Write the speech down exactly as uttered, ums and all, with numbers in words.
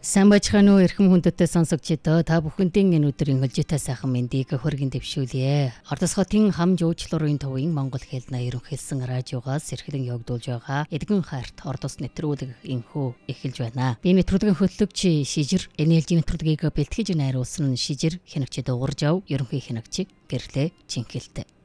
Сайн бачгаана уу эрхэм хүндэтэй сонсогчдоо та бүхэндээ энэ өдрийн хөлжтэй сайхан мэндийг хүргэн дэвшүүлье. Ордосхотын хам жуучлалын төвийн Монгол хэлний ерөнхийлсөн радиогоос эрхлэн явагдуулж байгаа эдгэн хайрт Ордос нэвтрүүлэг инхүү эхэлж байна. Би нэвтрүүлгийн хөтлөгч Шижир энерги нэвтрүүлгийг бэлтгэж найруулсан Шижир хянагчид уурж ав ерөнхий хянагч гэрлээ Чинхэлтэй.